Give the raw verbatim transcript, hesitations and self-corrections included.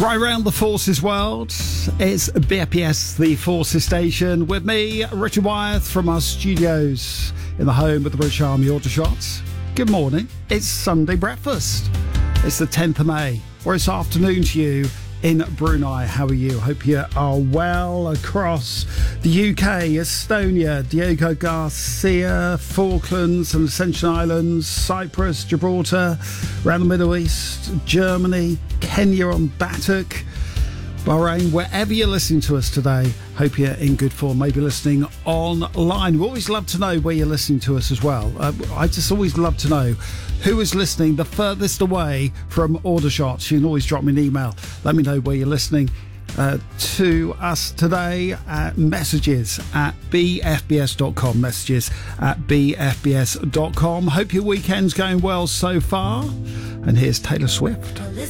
Right round the Forces world, it's B F P S, the Forces station, with me, Richard Wyeth, from our studios in the home of the British Army Aldershot. Good morning. It's Sunday breakfast. It's the tenth of May, or it's afternoon to you in Brunei. How are you? Hope you are well across the U K, Estonia, Diego Garcia, Falklands and Ascension Islands, Cyprus, Gibraltar, around the Middle East, Germany, Kenya on Batuk, Bahrain, wherever you're listening to us today. Hope you're in good form. Maybe listening online. We always love to know where you're listening to us as well. Uh, I just always love to know who is listening the furthest away from Aldershot. You can always drop me an email. Let me know where you're listening uh, to us today. At messages at b f b s dot com. Messages at b f b s dot com. Hope your weekend's going well so far. And here's Taylor Swift.